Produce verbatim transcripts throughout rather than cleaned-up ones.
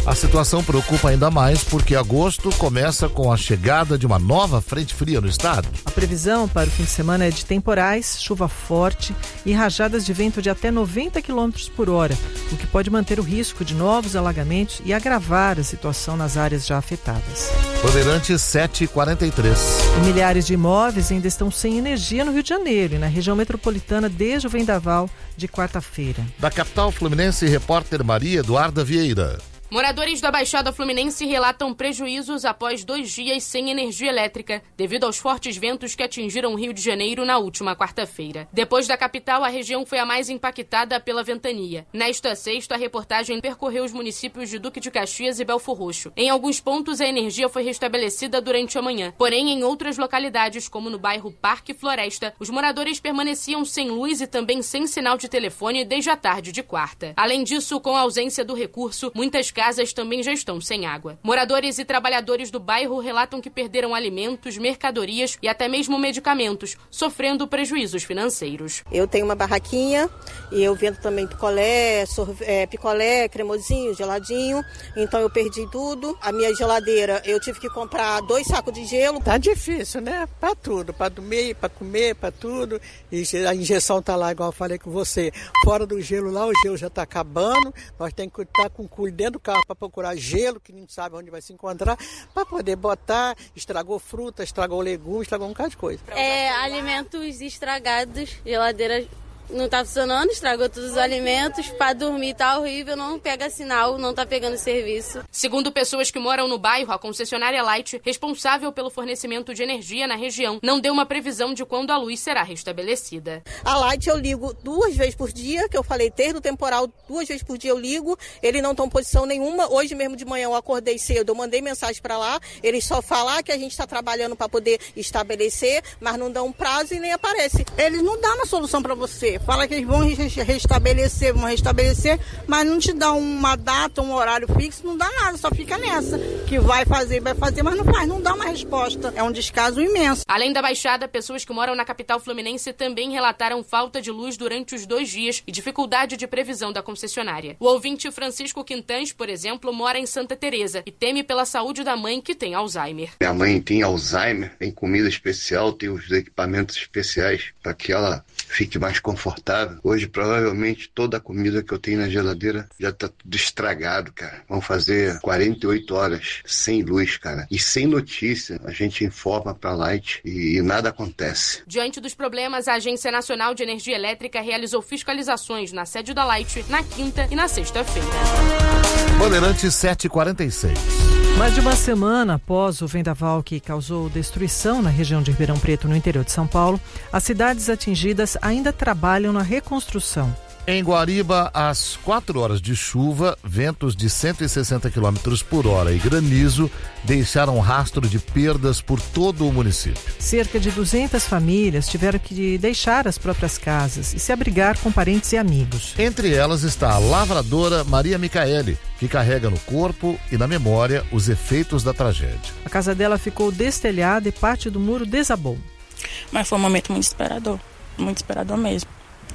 A situação preocupa ainda mais porque agosto começa com a chegada de uma nova frente fria no estado. A previsão para o fim de semana é de temporais, chuva forte e rajadas de vento de até noventa quilômetros por hora, o que pode manter o risco de novos alagamentos e agravar a situação nas áreas já afetadas. Bandeirantes sete e quarenta e três. E milhares de imóveis ainda estão sem energia no Rio de Janeiro e na região metropolitana desde o vendaval de quarta-feira. Da capital fluminense, repórter Maria Eduarda Vieira. Moradores da Baixada Fluminense relatam prejuízos após dois dias sem energia elétrica, devido aos fortes ventos que atingiram o Rio de Janeiro na última quarta-feira. Depois da capital, a região foi a mais impactada pela ventania. Nesta sexta, a reportagem percorreu os municípios de Duque de Caxias e Belfor Roxo. Em alguns pontos, a energia foi restabelecida durante a manhã. Porém, em outras localidades, como no bairro Parque Floresta, os moradores permaneciam sem luz e também sem sinal de telefone desde a tarde de quarta. Além disso, com a ausência do recurso, muitas casas também já estão sem água. Moradores e trabalhadores do bairro relatam que perderam alimentos, mercadorias e até mesmo medicamentos, sofrendo prejuízos financeiros. Eu tenho uma barraquinha e eu vendo também picolé, sorve- é, picolé, cremosinho, geladinho, então eu perdi tudo. A minha geladeira, eu tive que comprar dois sacos de gelo. Tá difícil, né? Pra tudo, pra dormir, pra comer, pra tudo. E a injeção tá lá, igual eu falei com você. Fora do gelo lá, o gelo já tá acabando. Nós temos que estar com cuidado dentro do carro para procurar gelo, que não sabe onde vai se encontrar, para poder botar. Estragou fruta, estragou legumes, estragou um bocado de coisa. É, alimentos estragados, geladeira não tá funcionando, estragou todos os alimentos, para dormir tá horrível, não pega sinal, não tá pegando serviço. Segundo pessoas que moram no bairro, a concessionária Light, responsável pelo fornecimento de energia na região, não deu uma previsão de quando a luz será restabelecida. A Light eu ligo duas vezes por dia, que eu falei, ter do temporal, duas vezes por dia eu ligo, ele não tem posição nenhuma. Hoje mesmo de manhã eu acordei cedo, eu mandei mensagem para lá, eles só falam que a gente está trabalhando para poder estabelecer, mas não dão um prazo e nem aparece. Eles não dão uma solução para você. Fala que eles vão restabelecer, vão restabelecer, mas não te dá uma data, um horário fixo, não dá nada, só fica nessa. Que vai fazer, vai fazer, mas não faz, não dá uma resposta. É um descaso imenso. Além da Baixada, pessoas que moram na capital fluminense também relataram falta de luz durante os dois dias e dificuldade de previsão da concessionária. O ouvinte Francisco Quintães, por exemplo, mora em Santa Teresa e teme pela saúde da mãe que tem Alzheimer. Minha mãe tem Alzheimer, tem comida especial, tem os equipamentos especiais para que ela fique mais confortável. Hoje, provavelmente, toda a comida que eu tenho na geladeira já tá tudo estragado, cara. Vão fazer quarenta e oito horas sem luz, cara. E sem notícia. A gente informa pra Light e, e nada acontece. Diante dos problemas, a Agência Nacional de Energia Elétrica realizou fiscalizações na sede da Light na quinta e na sexta-feira. Bandeirantes sete e quarenta e seis. Mais de uma semana após o vendaval que causou destruição na região de Ribeirão Preto, no interior de São Paulo, as cidades atingidas ainda trabalham na reconstrução. Em Guariba, às quatro horas de chuva, ventos de cento e sessenta quilômetros por hora e granizo deixaram um rastro de perdas por todo o município. Cerca de duzentas famílias tiveram que deixar as próprias casas e se abrigar com parentes e amigos. Entre elas está a lavradora Maria Micaele, que carrega no corpo e na memória os efeitos da tragédia. A casa dela ficou destelhada e parte do muro desabou. Mas foi um momento muito desesperador, muito desesperador mesmo.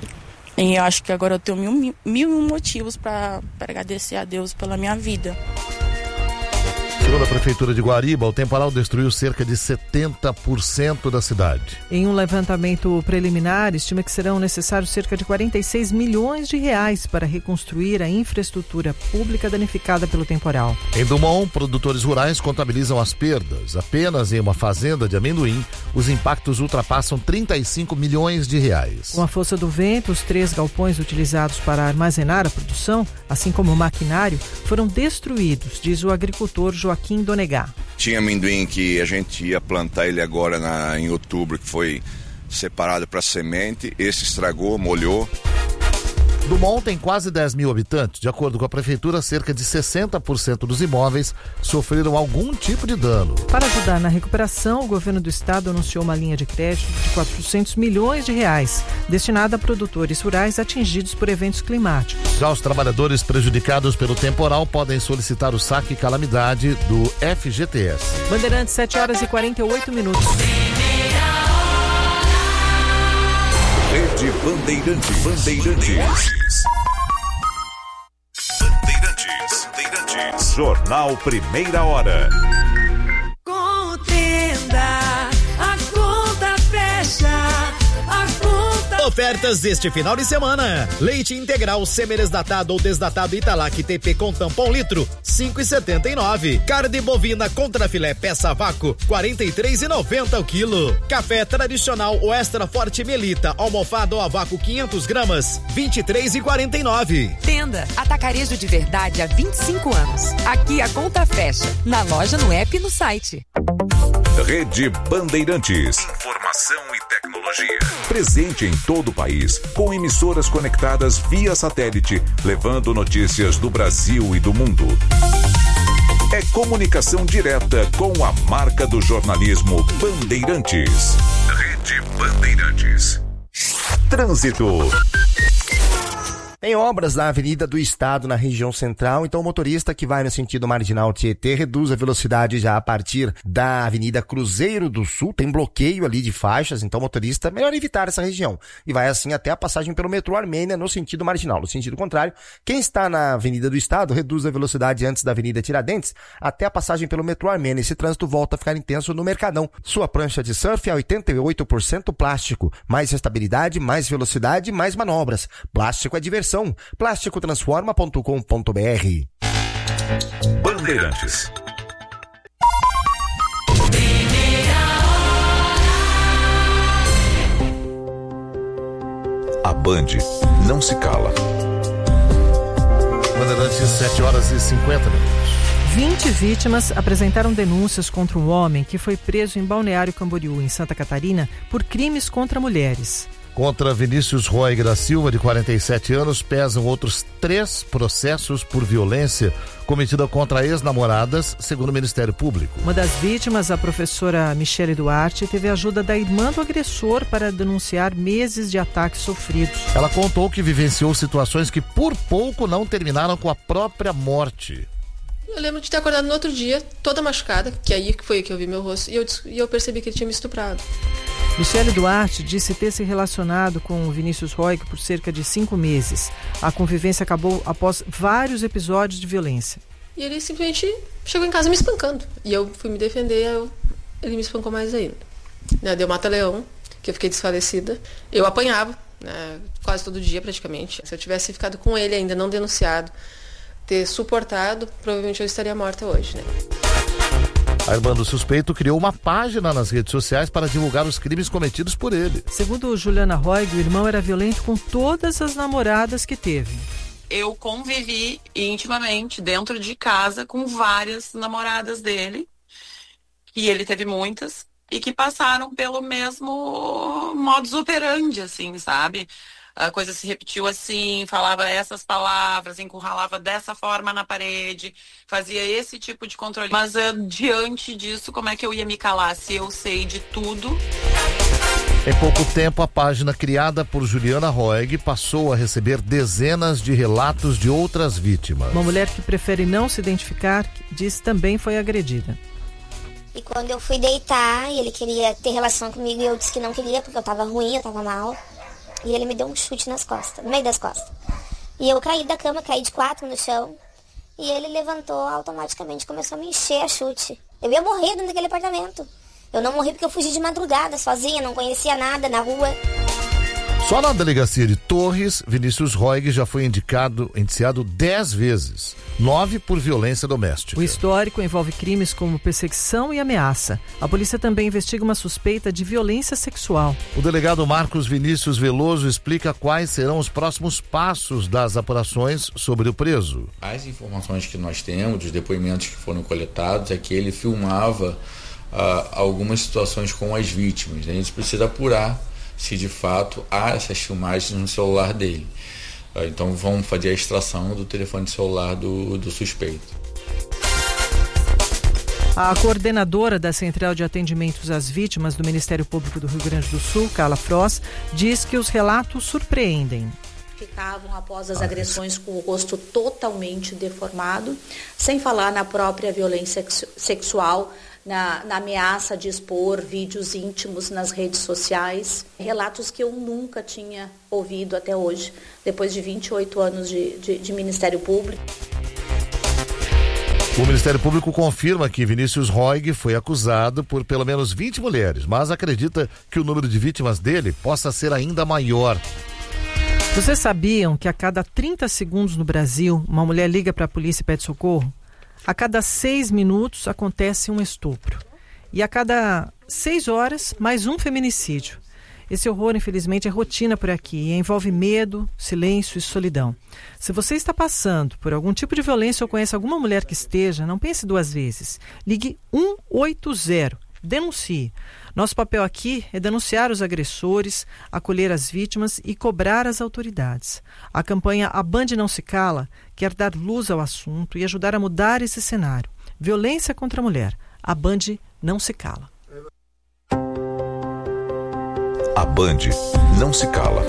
E eu acho que agora eu tenho mil, mil, mil motivos para agradecer a Deus pela minha vida. Segundo a Prefeitura de Guariba, o temporal destruiu cerca de setenta por cento da cidade. Em um levantamento preliminar, estima que serão necessários cerca de quarenta e seis milhões de reais para reconstruir a infraestrutura pública danificada pelo temporal. Em Dumont, produtores rurais contabilizam as perdas. Apenas em uma fazenda de amendoim, os impactos ultrapassam trinta e cinco milhões de reais. Com a força do vento, os três galpões utilizados para armazenar a produção, assim como o maquinário, foram destruídos, diz o agricultor Joaquim Donegá. Tinha amendoim que a gente ia plantar ele agora na, em outubro, que foi separado para semente. Esse estragou, molhou. Dumont tem quase dez mil habitantes. De acordo com a prefeitura, cerca de sessenta por cento dos imóveis sofreram algum tipo de dano. Para ajudar na recuperação, o governo do estado anunciou uma linha de crédito de quatrocentos milhões de reais, destinada a produtores rurais atingidos por eventos climáticos. Já os trabalhadores prejudicados pelo temporal podem solicitar o saque calamidade do F G T S. Bandeirantes, sete horas e quarenta e oito minutos. Rede Bandeirantes. Bandeirantes. Bandeirantes. Bandeirantes. Jornal Primeira Hora. Contenda, a conta fecha, a conta... Ofertas deste final de semana. Leite integral semi-desnatado ou desnatado Italac T P com tampão litro, cinco e setenta e nove. Carne bovina contra filé peça a vácuo, quarenta e três e noventa o quilo. Café tradicional ou extra forte Melita, almofado ou a vácuo quinhentas gramas, vinte e três e quarenta e nove. Tenda, atacarejo de verdade há vinte e cinco anos. Aqui a conta fecha, na loja, no app e no site. Rede Bandeirantes. Informação e tecnologia. Presente em todo o país, com emissoras conectadas via satélite, levando notícias do Brasil e do mundo. É comunicação direta com a marca do jornalismo Bandeirantes. Rede Bandeirantes. Trânsito. Tem obras na Avenida do Estado, na região central, então o motorista que vai no sentido marginal Tietê reduz a velocidade já a partir da Avenida Cruzeiro do Sul, tem bloqueio ali de faixas, então o motorista melhor evitar essa região e vai assim até a passagem pelo metrô Armênia no sentido marginal. No sentido contrário, quem está na Avenida do Estado reduz a velocidade antes da Avenida Tiradentes até a passagem pelo metrô Armênia. Esse trânsito volta a ficar intenso no Mercadão. Sua prancha de surf é oitenta e oito por cento plástico, mais estabilidade, mais velocidade, mais manobras. Plástico é diversão. plástico transforma ponto com ponto b r. Bandeirantes. A Band não se cala. Bandeirantes, sete horas e cinquenta minutos. vinte vítimas apresentaram denúncias contra um homem que foi preso em Balneário Camboriú, em Santa Catarina, por crimes contra mulheres. Contra Vinícius Roig da Silva, de quarenta e sete anos, pesam outros três processos por violência cometida contra ex-namoradas, segundo o Ministério Público. Uma das vítimas, a professora Michele Duarte, teve a ajuda da irmã do agressor para denunciar meses de ataques sofridos. Ela contou que vivenciou situações que por pouco não terminaram com a própria morte. Eu lembro de ter acordado no outro dia, toda machucada, que aí foi que eu vi meu rosto, e eu, e eu percebi que ele tinha me estuprado. Michele Duarte disse ter se relacionado com o Vinícius Roig por cerca de cinco meses. A convivência acabou após vários episódios de violência. E ele simplesmente chegou em casa me espancando. E eu fui me defender, eu, ele me espancou mais ainda. Né, deu mata-leão, que eu fiquei desfalecida. Eu apanhava, né, quase todo dia praticamente. Se eu tivesse ficado com ele ainda, não denunciado, ter suportado, provavelmente eu estaria morta hoje, né? A irmã do suspeito criou uma página nas redes sociais para divulgar os crimes cometidos por ele. Segundo Juliana Roig, o irmão era violento com todas as namoradas que teve. Eu convivi intimamente dentro de casa com várias namoradas dele, e ele teve muitas, e que passaram pelo mesmo modus operandi, assim, sabe? A coisa se repetiu assim, falava essas palavras, encurralava dessa forma na parede, fazia esse tipo de controle. Mas uh, diante disso, como é que eu ia me calar se eu sei de tudo? Em pouco tempo, a página criada por Juliana Roig passou a receber dezenas de relatos de outras vítimas. Uma mulher que prefere não se identificar diz também foi agredida. E quando eu fui deitar e ele queria ter relação comigo e eu disse que não queria porque eu tava ruim, eu tava mal. E ele me deu um chute nas costas, no meio das costas. E eu caí da cama, caí de quatro no chão. E ele levantou automaticamente, começou a me encher a chute. Eu ia morrer dentro daquele apartamento. Eu não morri porque eu fugi de madrugada, sozinha, não conhecia nada na rua. Só na delegacia de Torres, Vinícius Roig já foi indicado, indiciado dez vezes, nove por violência doméstica. O histórico envolve crimes como perseguição e ameaça. A polícia também investiga uma suspeita de violência sexual. O delegado Marcos Vinícius Veloso explica quais serão os próximos passos das apurações sobre o preso. As informações que nós temos, os depoimentos que foram coletados, é que ele filmava ah, algumas situações com as vítimas. A gente precisa apurar se de fato há essas filmagens no celular dele. Então vamos fazer a extração do telefone celular do, do suspeito. A coordenadora da Central de Atendimentos às Vítimas do Ministério Público do Rio Grande do Sul, Carla Frost, diz que os relatos surpreendem. Ficavam após as agressões com o rosto totalmente deformado, sem falar na própria violência sexual, Na, na ameaça de expor vídeos íntimos nas redes sociais, relatos que eu nunca tinha ouvido até hoje, depois de vinte e oito anos de, de, de Ministério Público. O Ministério Público confirma que Vinícius Roig foi acusado por pelo menos vinte mulheres, mas acredita que o número de vítimas dele possa ser ainda maior. Vocês sabiam que a cada trinta segundos no Brasil, uma mulher liga para a polícia e pede socorro? A cada seis minutos acontece um estupro. E a cada seis horas, mais um feminicídio. Esse horror, infelizmente, é rotina por aqui e envolve medo, silêncio e solidão. Se você está passando por algum tipo de violência ou conhece alguma mulher que esteja, não pense duas vezes. Ligue um oito zero. Denuncie. Nosso papel aqui é denunciar os agressores, acolher as vítimas e cobrar as autoridades. A campanha A Band Não Se Cala quer dar luz ao assunto e ajudar a mudar esse cenário. Violência contra a mulher. A Band Não Se Cala. A Band não se cala.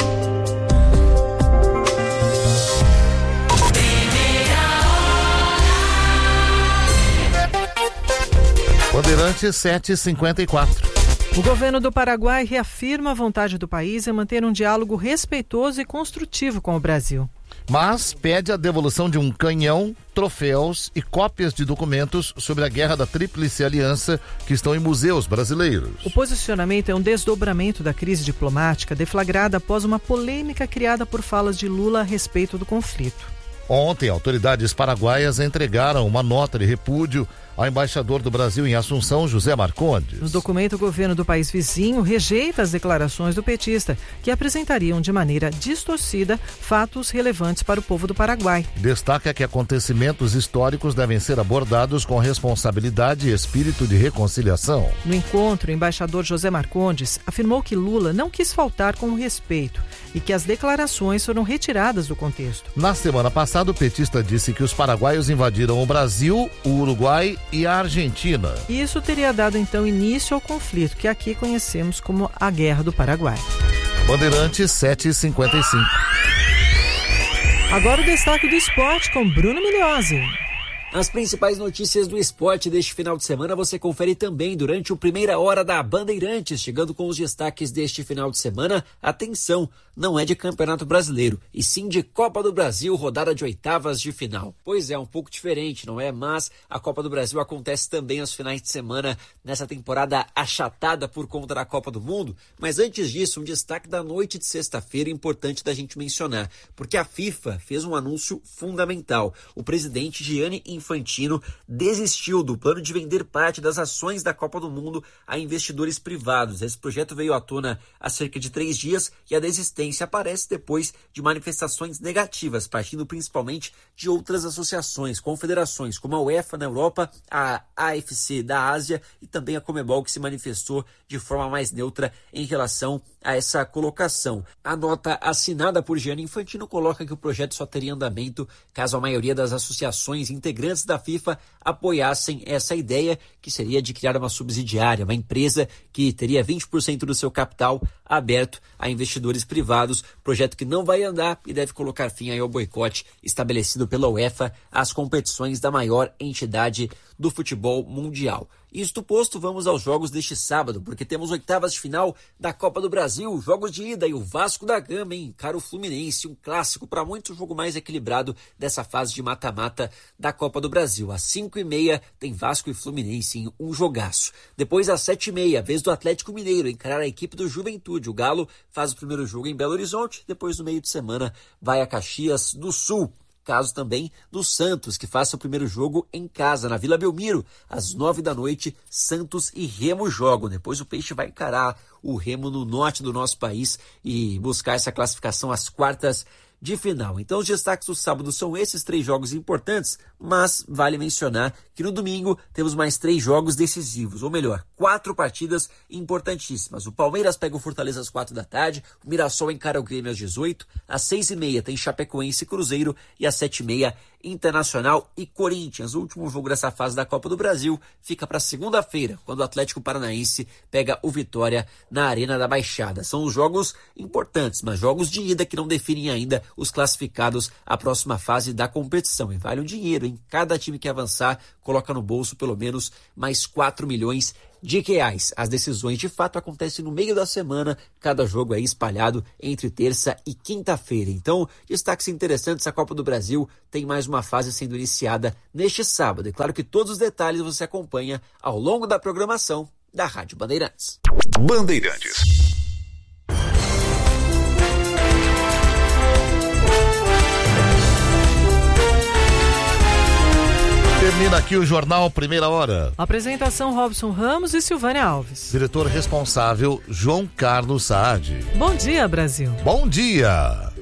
Bandeirantes sete e cinquenta e quatro. O governo do Paraguai reafirma a vontade do país em manter um diálogo respeitoso e construtivo com o Brasil. Mas pede a devolução de um canhão, troféus e cópias de documentos sobre a guerra da Tríplice Aliança que estão em museus brasileiros. O posicionamento é um desdobramento da crise diplomática deflagrada após uma polêmica criada por falas de Lula a respeito do conflito. Ontem, autoridades paraguaias entregaram uma nota de repúdio ao embaixador do Brasil em Assunção, José Marcondes. No documento, o governo do país vizinho rejeita as declarações do petista, que apresentariam de maneira distorcida fatos relevantes para o povo do Paraguai. Destaca que acontecimentos históricos devem ser abordados com responsabilidade e espírito de reconciliação. No encontro, o embaixador José Marcondes afirmou que Lula não quis faltar com o respeito e que as declarações foram retiradas do contexto. Na semana passada, o petista disse que os paraguaios invadiram o Brasil, o Uruguai e a Argentina. Isso teria dado então início ao conflito que aqui conhecemos como a Guerra do Paraguai. Bandeirantes sete e cinquenta e cinco. Agora o destaque do esporte com Bruno Migliozzi. As principais notícias do esporte deste final de semana você confere também durante o Primeira Hora da Bandeirantes, chegando com os destaques deste final de semana. Atenção, não é de Campeonato Brasileiro, e sim de Copa do Brasil, rodada de oitavas de final. Pois é, um pouco diferente, não é? Mas a Copa do Brasil acontece também aos finais de semana, nessa temporada achatada por conta da Copa do Mundo. Mas antes disso, um destaque da noite de sexta-feira importante da gente mencionar, porque a FIFA fez um anúncio fundamental. O presidente Gianni Infantino desistiu do plano de vender parte das ações da Copa do Mundo a investidores privados. Esse projeto veio à tona há cerca de três dias e a desistência aparece depois de manifestações negativas, partindo principalmente de outras associações, confederações, como a UEFA na Europa, a A F C da Ásia e também a Conmebol, que se manifestou de forma mais neutra em relação a essa colocação. A nota assinada por Gianni Infantino coloca que o projeto só teria andamento caso a maioria das associações integrantes da FIFA apoiassem essa ideia, que seria de criar uma subsidiária, uma empresa que teria vinte por cento do seu capital aberto a investidores privados, projeto que não vai andar e deve colocar fim aí ao boicote estabelecido pela UEFA às competições da maior entidade do futebol mundial. Isto posto, vamos aos jogos deste sábado, porque temos oitavas de final da Copa do Brasil, jogos de ida, e o Vasco da Gama encara o Fluminense, um clássico, para muitos o jogo mais equilibrado dessa fase de mata-mata da Copa do Brasil. Às cinco e meia tem Vasco e Fluminense em um jogaço. Depois, às sete e meia, vez do Atlético Mineiro encarar a equipe do Juventude. O Galo faz o primeiro jogo em Belo Horizonte, depois no meio de semana vai a Caxias do Sul. Caso também do Santos, que faça o primeiro jogo em casa, na Vila Belmiro. Às nove da noite, Santos e Remo jogam. Depois o Peixe vai encarar o Remo no norte do nosso país e buscar essa classificação às quartas de final. Então os destaques do sábado são esses três jogos importantes, mas vale mencionar que no domingo temos mais três jogos decisivos, ou melhor, quatro partidas importantíssimas. O Palmeiras pega o Fortaleza às quatro da tarde, o Mirassol encara o Grêmio às dezoito, às seis e meia tem Chapecoense e Cruzeiro e às sete e meia Internacional e Corinthians. O último jogo dessa fase da Copa do Brasil fica para segunda-feira, quando o Atlético Paranaense pega o Vitória na Arena da Baixada. São os jogos importantes, mas jogos de ida que não definem ainda os classificados à próxima fase da competição. E vale o dinheiro, hein? Cada time que avançar coloca no bolso pelo menos mais quatro milhões de reais. As decisões de fato acontecem no meio da semana, cada jogo é espalhado entre terça e quinta-feira. Então, destaques interessantes, a Copa do Brasil tem mais uma fase sendo iniciada neste sábado. E claro que todos os detalhes você acompanha ao longo da programação da Rádio Bandeirantes. Bandeirantes. Termina aqui o Jornal Primeira Hora. Apresentação Robson Ramos e Silvânia Alves. Diretor responsável João Carlos Saad. Bom dia, Brasil. Bom dia.